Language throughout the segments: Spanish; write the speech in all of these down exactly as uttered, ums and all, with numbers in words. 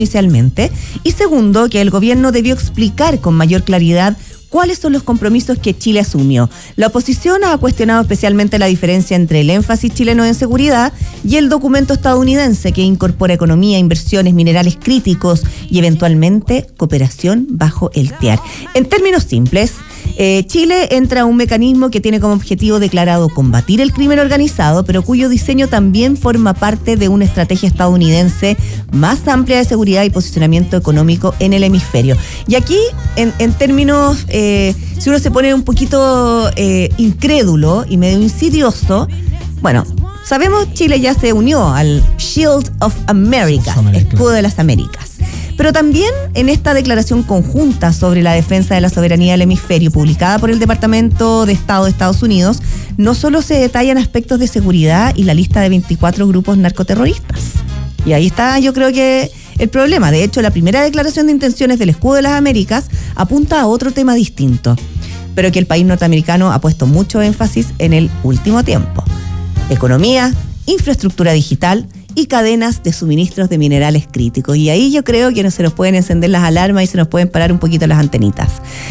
inicialmente, y segundo, que el gobierno debió explicar con mayor claridad cuáles son los compromisos que Chile asumió. La oposición ha cuestionado especialmente la diferencia entre el énfasis chileno en seguridad y el documento estadounidense que incorpora economía, inversiones, minerales críticos y eventualmente cooperación bajo el T E A R. En términos simples, eh, Chile entra a un mecanismo que tiene como objetivo declarado combatir el crimen organizado, pero cuyo diseño también forma parte de una estrategia estadounidense más amplia de seguridad y posicionamiento económico en el hemisferio. Y aquí, en, en términos... Eh, Eh, si uno se pone un poquito eh, incrédulo y medio insidioso, bueno, sabemos Chile ya se unió al Shield of America, escudo de las Américas. Pero también en esta declaración conjunta sobre la defensa de la soberanía del hemisferio, publicada por el Departamento de Estado de Estados Unidos, no solo se detallan aspectos de seguridad y la lista de veinticuatro grupos narcoterroristas. Y ahí está, yo creo que el problema. De hecho, la primera declaración de intenciones del Escudo de las Américas apunta a otro tema distinto, pero que el país norteamericano ha puesto mucho énfasis en el último tiempo: economía, infraestructura digital y cadenas de suministros de minerales críticos. Y ahí yo creo que no se nos pueden encender las alarmas y se nos pueden parar un poquito las antenitas.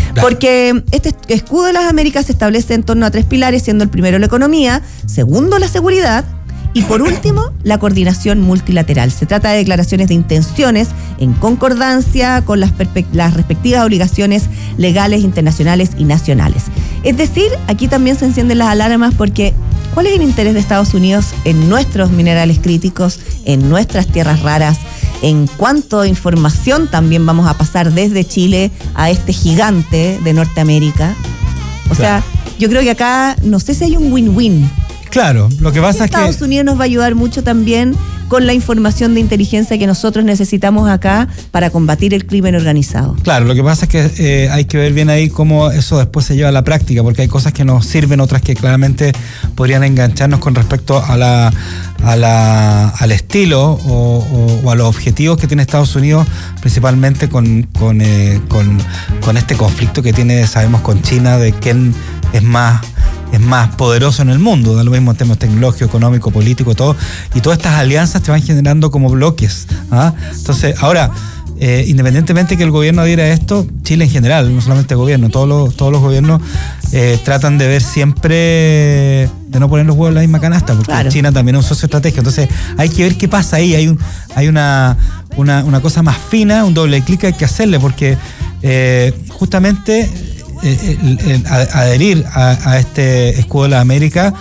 Porque este Escudo de las Américas se establece en torno a tres pilares, siendo el primero la economía, segundo la seguridad, y por último, la coordinación multilateral. Se trata de declaraciones de intenciones en concordancia con las, perpe- las respectivas obligaciones legales, internacionales y nacionales. Es decir, aquí también se encienden las alarmas porque ¿cuál es el interés de Estados Unidos en nuestros minerales críticos, en nuestras tierras raras? En cuánto información también vamos a pasar desde Chile a este gigante de Norteamérica. O claro. sea, yo creo que acá no sé si hay un win-win. Claro, lo que pasa es que Estados Unidos nos va a ayudar mucho también con la información de inteligencia que nosotros necesitamos acá para combatir el crimen organizado. Claro, lo que pasa es que eh, hay que ver bien ahí cómo eso después se lleva a la práctica, porque hay cosas que nos sirven, otras que claramente podrían engancharnos con respecto a la, a la, al estilo o, o, o a los objetivos que tiene Estados Unidos, principalmente con, con, eh, con, con este conflicto que tiene, sabemos, con China, de quién es más... es más poderoso en el mundo, da lo mismo en términos tecnológicos, económicos, políticos, todo, y todas estas alianzas te van generando como bloques, ¿ah? Entonces, ahora, eh, independientemente que el gobierno adhiera a esto, Chile en general, no solamente el gobierno, todos los, todos los gobiernos eh, tratan de ver siempre, de no poner los huevos en la misma canasta, porque claro. China también es un socio estratégico, entonces hay que ver qué pasa ahí, hay un, hay una, una, una cosa más fina, un doble clic hay que hacerle, porque eh, justamente Eh, el, el, adherir a, a este Escudo de la América,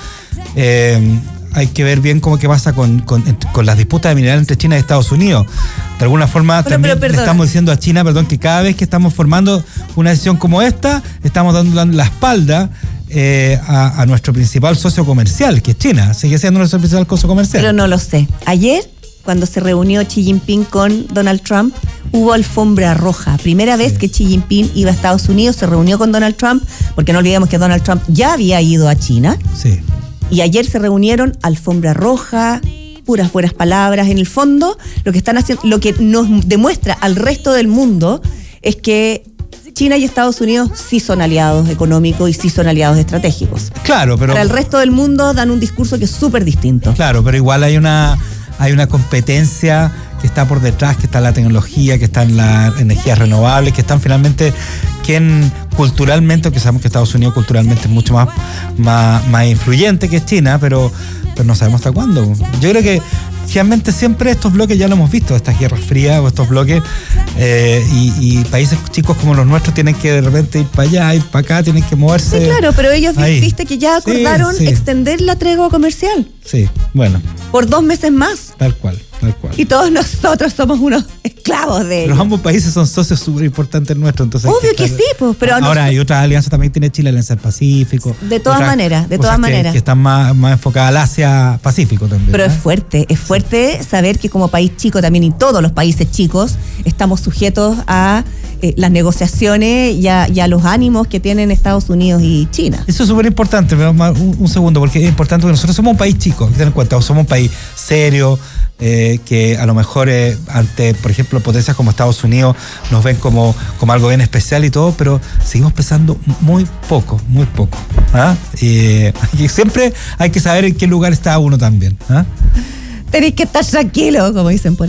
eh, hay que ver bien cómo que pasa con, con, con las disputas de mineral entre China y Estados Unidos. De alguna forma pero, también pero, le estamos diciendo a China, perdón, que cada vez que estamos formando una decisión como esta, estamos dando la espalda eh, a, a nuestro principal socio comercial, que es China. Sigue siendo nuestro principal socio comercial. Pero no lo sé. Ayer, cuando se reunió Xi Jinping con Donald Trump, hubo alfombra roja. Primera vez sí. que Xi Jinping iba a Estados Unidos, se reunió con Donald Trump, porque no olvidemos que Donald Trump ya había ido a China. Sí. Y ayer se reunieron, alfombra roja, puras buenas palabras. En el fondo, lo que están haciendo, lo que nos demuestra al resto del mundo es que China y Estados Unidos sí son aliados económicos y sí son aliados estratégicos. Claro, pero para el resto del mundo dan un discurso que es súper distinto. Claro, pero igual hay una hay una competencia que está por detrás, que está en la tecnología, que está en las energías renovables, que están finalmente quien culturalmente, que sabemos que Estados Unidos culturalmente es mucho más, más, más influyente que China, pero, pero no sabemos hasta cuándo. Yo creo que finalmente siempre estos bloques ya lo hemos visto, estas guerras frías o estos bloques, eh, y, y países chicos como los nuestros tienen que de repente ir para allá, ir para acá, tienen que moverse. Sí, claro, pero ellos ahí. Viste que ya acordaron sí, sí. extender la tregua comercial. Sí, bueno. Por dos meses más. Tal cual, tal cual. Y todos nosotros somos unos esclavos de ellos. Los ambos países son socios súper importantes nuestros, entonces. Obvio que, estar... que sí, pues. Pero ahora hay otras alianzas también tiene Chile, Alianza del Pacífico. De todas maneras, de todas maneras. Que, que están más, más enfocadas al Asia-Pacífico también. Pero ¿eh? es fuerte, es fuerte saber que como país chico también, y todos los países chicos, estamos sujetos a eh, las negociaciones y a, y a los ánimos que tienen Estados Unidos y China. Eso es súper importante, un, un segundo, porque es importante que nosotros somos un país chico, que tener en cuenta, somos un país serio, eh, que a lo mejor eh, ante, por ejemplo, potencias como Estados Unidos nos ven como, como algo bien especial y todo, pero seguimos pesando muy poco, muy poco. ¿Ah? Eh, y siempre hay que saber en qué lugar está uno también. ¿Ah? Tenéis que estar tranquilo, como dicen por ahí.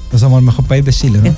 No somos el mejor país de Chile, ¿no?